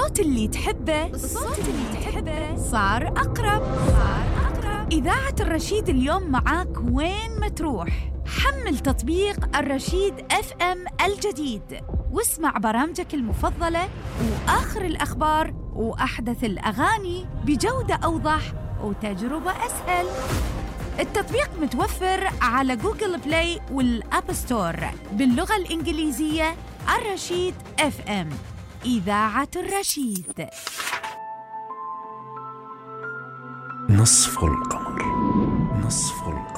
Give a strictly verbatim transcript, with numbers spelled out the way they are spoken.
الصوت اللي تحبه الصوت اللي تحبه صار أقرب صار أقرب إذاعة الرشيد اليوم معاك وين ما تروح. حمل تطبيق الرشيد اف ام الجديد واسمع برامجك المفضلة وآخر الأخبار وأحدث الأغاني بجودة أوضح وتجربة أسهل. التطبيق متوفر على جوجل بلاي والأب ستور باللغة الإنجليزية. الرشيد اف ام، إذاعة الرشيد. نصف القمر، نصف القمر.